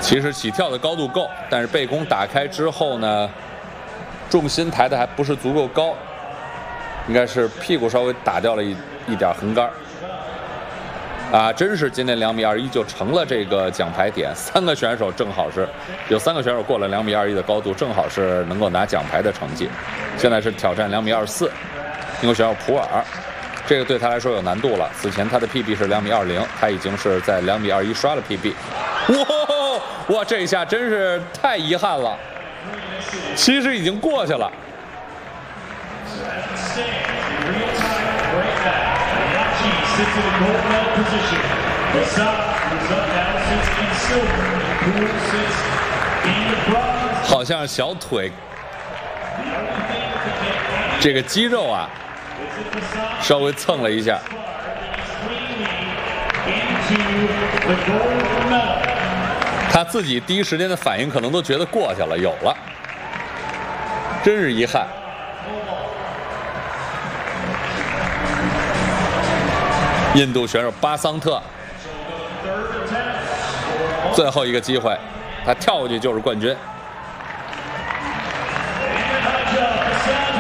其实起跳的高度够，但是背弓打开之后呢，重心抬的还不是足够高，应该是屁股稍微打掉了一点横杆。啊，真是今天2.21米就成了这个奖牌点，3个选手正好是有3个选手过了2.21米的高度，正好是能够拿奖牌的成绩。现在是挑战2.24米，英国选手普尔，这个对他来说有难度了。此前他的 PB 是2.20米，他已经是在2.21米刷了 PB。哇，这一下真是太遗憾了，其实已经过去了。好像小腿这个肌肉啊，稍微蹭了一下。他自己第一时间的反应可能都觉得过去了，有了，真是遗憾。印度选手巴桑特，最后一个机会，他跳过去就是冠军。